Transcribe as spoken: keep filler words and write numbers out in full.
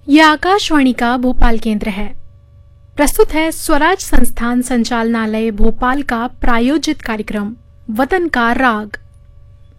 यह आकाशवाणी का भोपाल केंद्र है। प्रस्तुत है स्वराज संस्थान संचालनालय भोपाल का प्रायोजित कार्यक्रम वतन का राग।